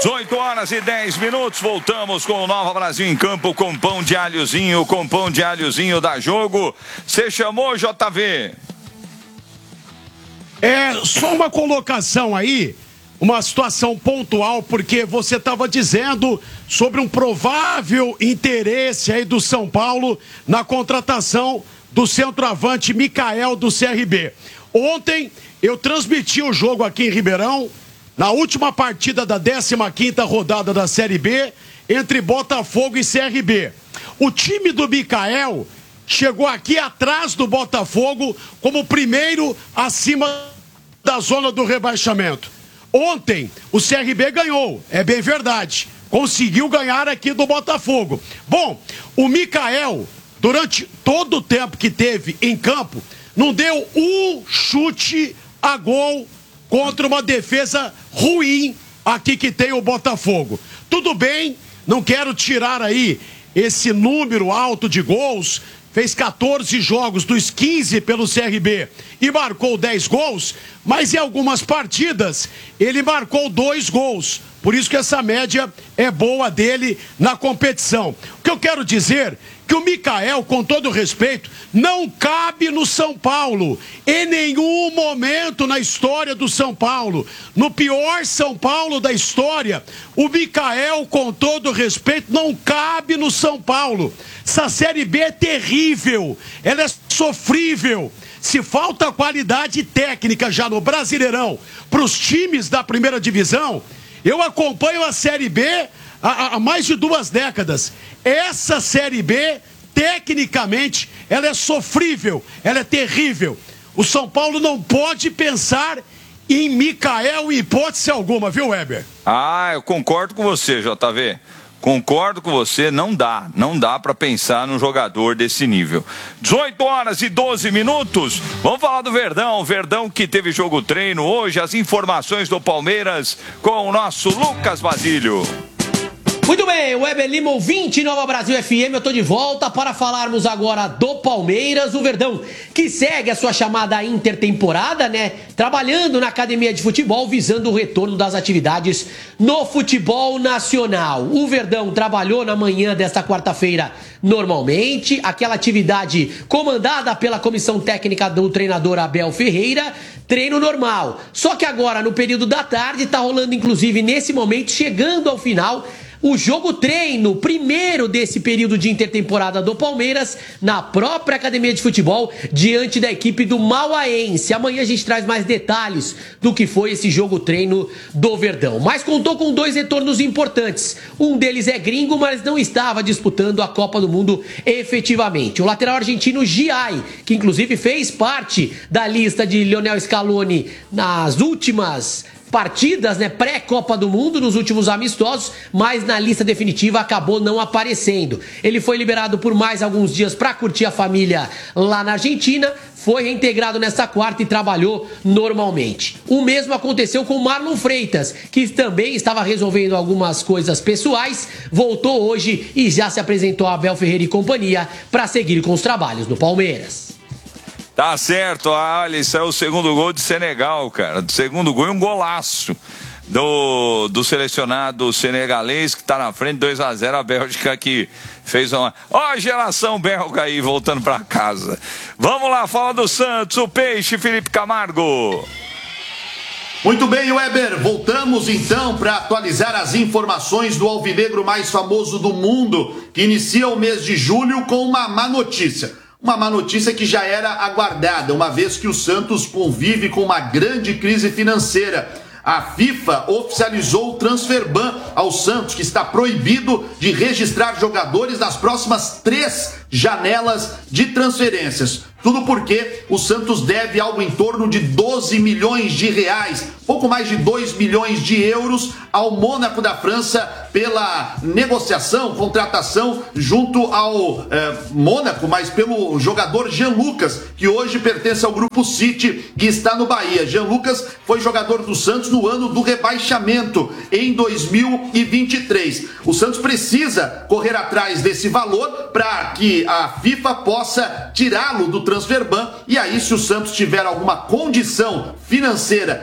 18 horas e 10 minutos, voltamos com o Nova Brasil em Campo com pão de alhozinho, com pão de alhozinho da Jogo. Você chamou, JV? Só uma colocação aí, uma situação pontual, porque você estava dizendo sobre um provável interesse aí do São Paulo na contratação do centroavante Mikael do CRB. Ontem eu transmiti o jogo aqui em Ribeirão, na última partida da 15ª rodada da Série B, entre Botafogo e CRB. O time do Mikael chegou aqui atrás do Botafogo como primeiro acima da zona do rebaixamento. Ontem, o CRB ganhou, é bem verdade. Conseguiu ganhar aqui do Botafogo. Bom, o Mikael, durante todo o tempo que teve em campo, não deu um chute a gol contra uma defesa ruim aqui que tem o Botafogo. Tudo bem, não quero tirar aí esse número alto de gols, fez 14 jogos dos 15 pelo CRB e marcou 10 gols, mas em algumas partidas ele marcou 2 gols. Por isso que essa média é boa dele na competição. O que eu quero dizer que o Mikael, com todo respeito, não cabe no São Paulo. Em nenhum momento na história do São Paulo, no pior São Paulo da história, o Mikael, com todo respeito, não cabe no São Paulo. Essa Série B é terrível, ela é sofrível. Se falta qualidade técnica já no Brasileirão para os times da primeira divisão, eu acompanho a Série B há mais de 2 décadas. Essa Série B, tecnicamente, ela é sofrível, ela é terrível. O São Paulo não pode pensar em Mikael em hipótese alguma, viu, Weber? Eu concordo com você, JV. Concordo com você, não dá para pensar num jogador desse nível. 18 horas e 12 minutos, vamos falar do Verdão que teve jogo treino hoje, as informações do Palmeiras com o nosso Lucas Basílio. Muito bem, Weber Lima, ouvinte Nova Brasil FM, eu tô de volta para falarmos agora do Palmeiras, o Verdão, que segue a sua chamada intertemporada, né? Trabalhando na academia de futebol, visando o retorno das atividades no futebol nacional. O Verdão trabalhou na manhã desta quarta-feira normalmente, aquela atividade comandada pela comissão técnica do treinador Abel Ferreira, treino normal. Só que agora, no período da tarde, tá rolando, inclusive, nesse momento, chegando ao final, o jogo treino, primeiro desse período de intertemporada do Palmeiras, na própria academia de futebol, diante da equipe do Mauaense. Amanhã a gente traz mais detalhes do que foi esse jogo treino do Verdão. Mas contou com 2 retornos importantes. Um deles é gringo, mas não estava disputando a Copa do Mundo efetivamente. O lateral argentino Giai, que inclusive fez parte da lista de Lionel Scaloni nas últimas partidas, né, pré-Copa do Mundo, nos últimos amistosos, mas na lista definitiva acabou não aparecendo. Ele foi liberado por mais alguns dias para curtir a família lá na Argentina, foi reintegrado nesta quarta e trabalhou normalmente. O mesmo aconteceu com o Marlon Freitas, que também estava resolvendo algumas coisas pessoais, voltou hoje e já se apresentou a Abel Ferreira e companhia para seguir com os trabalhos no Palmeiras. Tá certo, olha, isso é o segundo gol de Senegal, cara. O segundo gol é um golaço do selecionado senegalês, que tá na frente, 2-0, a Bélgica que fez uma... Ó a geração belga aí, voltando pra casa. Vamos lá, fala do Santos, o Peixe, Felipe Camargo. Muito bem, Weber, voltamos então para atualizar as informações do alvinegro mais famoso do mundo, que inicia o mês de julho com uma má notícia. Uma má notícia que já era aguardada, uma vez que o Santos convive com uma grande crise financeira. A FIFA oficializou o transfer ban ao Santos, que está proibido de registrar jogadores nas próximas 3 janelas de transferências. Tudo porque o Santos deve algo em torno de 12 milhões de reais, pouco mais de 2 milhões de euros ao Mônaco da França pela negociação, contratação junto ao Mônaco, mas pelo jogador Jean Lucas, que hoje pertence ao Grupo City, que está no Bahia. Jean Lucas foi jogador do Santos no ano do rebaixamento, em 2023. O Santos precisa correr atrás desse valor para que a FIFA possa tirá-lo do transfer ban, e aí, se o Santos tiver alguma condição financeira de buscar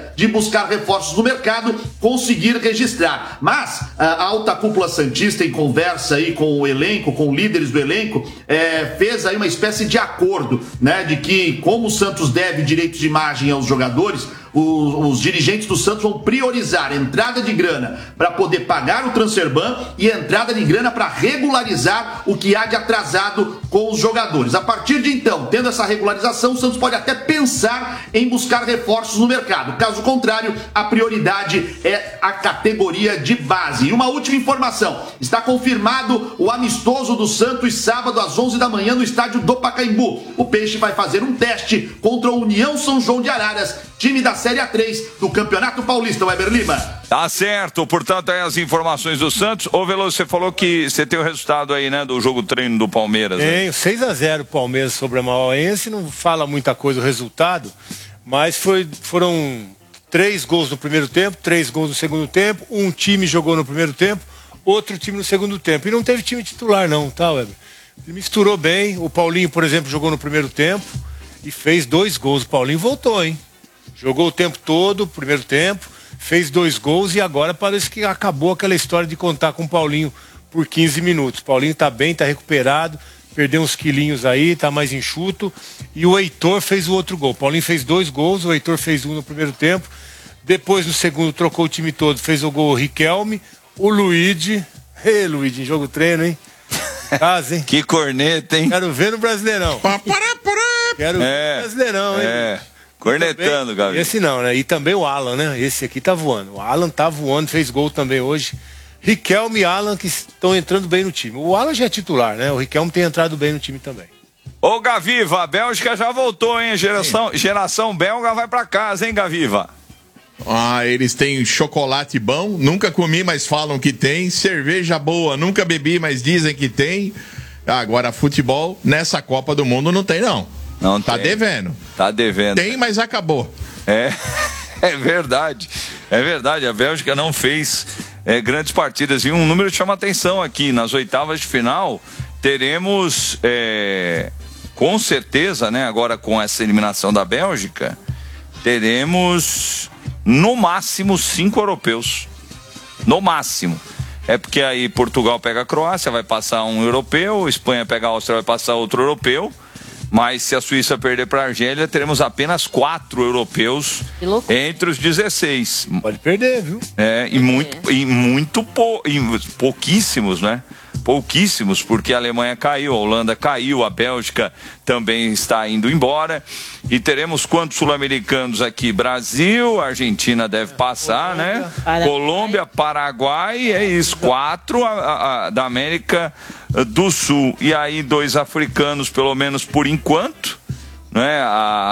buscar reforços no mercado, conseguir registrar. Mas a alta cúpula santista, em conversa aí com o elenco, com líderes do elenco, fez aí uma espécie de acordo, né, de que como o Santos deve direitos de imagem aos jogadores, os dirigentes do Santos vão priorizar entrada de grana para poder pagar o transferban e entrada de grana para regularizar o que há de atrasado com os jogadores. A partir de então, tendo essa regularização, o Santos pode até pensar em buscar reforços no mercado. Caso contrário, a prioridade é a categoria de base. E uma última informação, está confirmado o amistoso do Santos sábado às 11 da manhã no estádio do Pacaembu. O Peixe vai fazer um teste contra o União São João de Araras, time da Série A3 do Campeonato Paulista, Weber Lima. Tá certo, portanto, aí as informações do Santos. Ô, Veloso, você falou que você tem o resultado aí, né, do jogo treino do Palmeiras. Tem, 6-0 Palmeiras sobre a Mauaense, não fala muita coisa o resultado, mas foram 3 gols no primeiro tempo, 3 gols no segundo tempo, um time jogou no primeiro tempo, outro time no segundo tempo, e não teve time titular não, tá, Weber? Ele misturou bem, o Paulinho, por exemplo, jogou no primeiro tempo e fez 2 gols, o Paulinho voltou, hein? Jogou o tempo todo, primeiro tempo, fez 2 gols e agora parece que acabou aquela história de contar com o Paulinho por 15 minutos. O Paulinho tá bem, tá recuperado, perdeu uns quilinhos aí, tá mais enxuto. E o Heitor fez o outro gol. O Paulinho fez 2 gols, o Heitor fez 1 no primeiro tempo. Depois, no segundo, trocou o time todo, fez o gol o Riquelme, o Luigi. Luigi, jogo treino, hein? Casa, hein? Que corneta, hein? Quero ver no Brasileirão. Quero ver no Brasileirão, hein? Cornetando, Gabi. Esse não, né? E também o Alan, né? Esse aqui tá voando. O Alan tá voando, fez gol também hoje. Riquelme e Alan que estão entrando bem no time. O Alan já é titular, né? O Riquelme tem entrado bem no time também. Ô, Gaviva, a Bélgica já voltou, hein? Geração belga vai pra casa, hein, Gaviva? Eles têm chocolate bom, nunca comi, mas falam que tem. Cerveja boa, nunca bebi, mas dizem que tem. Agora, futebol, nessa Copa do Mundo não tem, não. Não tá tem. devendo. Tá devendo. Tem, mas acabou. É verdade. É verdade. A Bélgica não fez grandes partidas. E um número chama atenção aqui. Nas oitavas de final, teremos, com certeza, né? Agora com essa eliminação da Bélgica, teremos no máximo 5 europeus. No máximo. É porque aí Portugal pega a Croácia, vai passar um europeu. Espanha pega a Áustria, vai passar outro europeu. Mas se a Suíça perder para a Argélia, teremos apenas 4 europeus entre os 16. Pode perder, viu? Pouquíssimos, né? Pouquíssimos, porque a Alemanha caiu, a Holanda caiu, a Bélgica também está indo embora. E teremos quantos sul-americanos aqui? Brasil, Argentina deve passar, né? Colômbia, Paraguai, é isso, 4 da América do Sul. E aí 2 africanos, pelo menos por enquanto, né?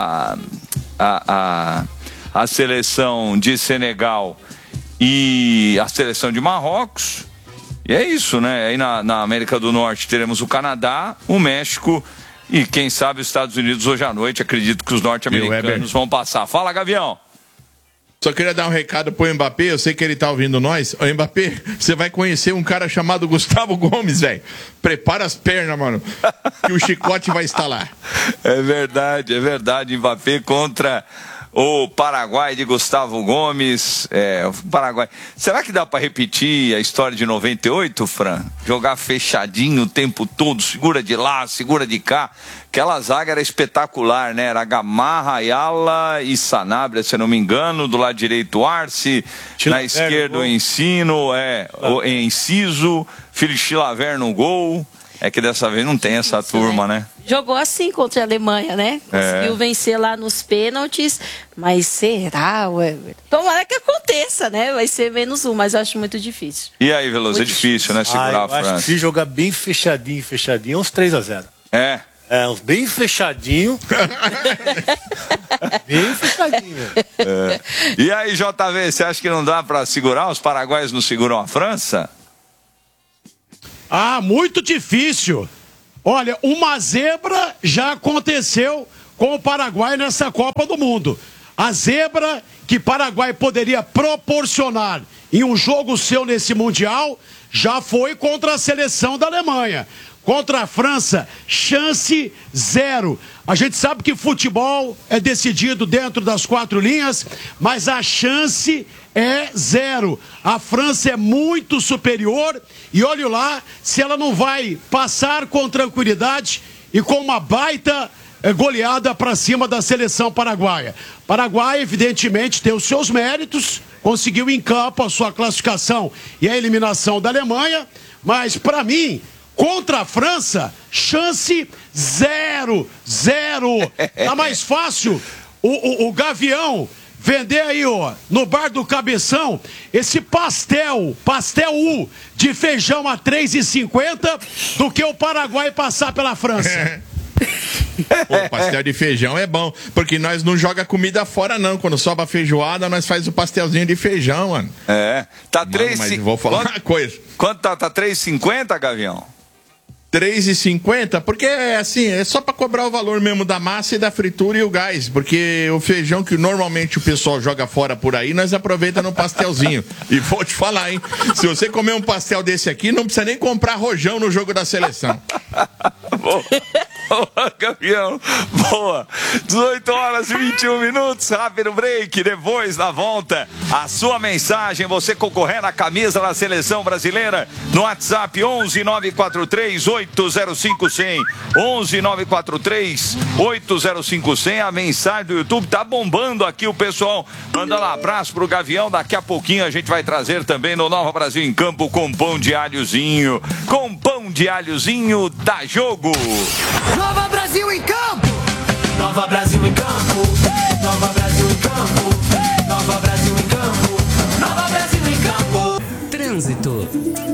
A seleção de Senegal e a seleção de Marrocos. E é isso, né? Aí na América do Norte teremos o Canadá, o México e quem sabe os Estados Unidos hoje à noite. Acredito que os norte-americanos vão passar. Fala, Gavião. Só queria dar um recado pro Mbappé, eu sei que ele tá ouvindo nós. Ô, Mbappé, você vai conhecer um cara chamado Gustavo Gomes, velho. Prepara as pernas, mano, que o chicote vai estar lá. É verdade. Mbappé contra o Paraguai de Gustavo Gomes. O Paraguai. Será que dá pra repetir a história de 98, Fran? Jogar fechadinho o tempo todo, segura de lá, segura de cá. Aquela zaga era espetacular, né? Era Gamarra, Ayala e Sanabria, se eu não me engano. Do lado direito, Arce. Na esquerda, o Ensino, o Enciso. Filho de Chilaver no gol. É que dessa vez não tem essa turma, né? Jogou assim contra a Alemanha, né? Conseguiu vencer lá nos pênaltis. Mas será, Weber? Tomara que aconteça, né? Vai ser -1, mas eu acho muito difícil. E aí, Veloso? É difícil, né? Segurar a França. Acho que se jogar bem fechadinho, uns 3-0. Uns bem fechadinho. Bem fechadinho. E aí, JV, você acha que não dá pra segurar? Os paraguaios não seguram a França? Muito difícil. Olha, uma zebra já aconteceu com o Paraguai nessa Copa do Mundo. A zebra que Paraguai poderia proporcionar em um jogo seu nesse Mundial já foi contra a seleção da Alemanha. Contra a França, chance 0. A gente sabe que futebol é decidido dentro das 4 linhas, mas a chance é 0. A França é muito superior e olha lá se ela não vai passar com tranquilidade e com uma baita goleada para cima da seleção paraguaia. Paraguai, evidentemente, tem os seus méritos, conseguiu em campo a sua classificação e a eliminação da Alemanha, mas para mim, contra a França, chance 0. Tá mais fácil o Gavião vender aí, ó, no bar do Cabeção, esse pastel U de feijão a 3,50 do que o Paraguai passar pela França. Pô, pastel de feijão é bom, porque nós não joga comida fora não, quando sobra feijoada nós faz o pastelzinho de feijão, mano. Tá 3,50. Mas vou falar uma coisa. Quanto tá 3,50, Gavião? 3,50, porque assim, é só pra cobrar o valor mesmo da massa e da fritura e o gás, porque o feijão que normalmente o pessoal joga fora por aí, nós aproveita no pastelzinho. E vou te falar, hein, se você comer um pastel desse aqui, não precisa nem comprar rojão no jogo da seleção. Boa, Gavião. Boa. 18h21, rápido break. Depois da volta, a sua mensagem, você concorrendo à camisa da seleção brasileira no WhatsApp 11-943-805-100. 11-943-805-100. A mensagem do YouTube tá bombando aqui, o pessoal manda lá abraço pro Gavião. Daqui a pouquinho a gente vai trazer também no Nova Brasil em Campo com pão de alhozinho. Com pão de alhozinho dá jogo. Nova Brasil em campo! Nova Brasil em campo! Nova Brasil em campo! Nova Brasil em campo! Nova Brasil em campo! Trânsito.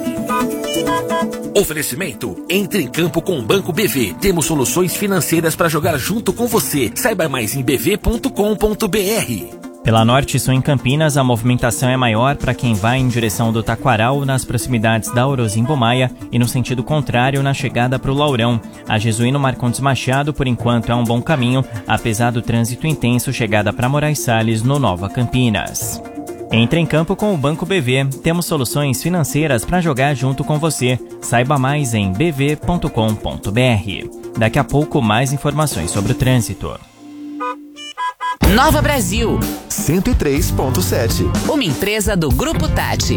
Oferecimento: entre em campo com o Banco BV. Temos soluções financeiras para jogar junto com você. Saiba mais em bv.com.br. Pela Norte Sul em Campinas, a movimentação é maior para quem vai em direção do Taquaral, nas proximidades da Orozimbo Maia, e no sentido contrário, na chegada para o Laurão. A Jesuíno Marcondes Machado, por enquanto, é um bom caminho, apesar do trânsito intenso, chegada para Moraes Salles, no Nova Campinas. Entre em campo com o Banco BV. Temos soluções financeiras para jogar junto com você. Saiba mais em bv.com.br. Daqui a pouco, mais informações sobre o trânsito. Nova Brasil 103.7. Uma empresa do Grupo Tati.